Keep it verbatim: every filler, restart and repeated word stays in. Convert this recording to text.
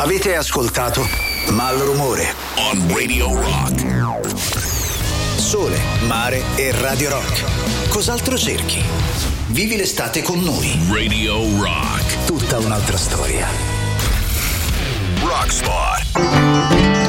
Avete ascoltato Malrumore on Radio Rock. Sole, mare e Radio Rock. Cos'altro cerchi? Vivi l'estate con noi. Radio Rock. Tutta un'altra storia. Rockspot.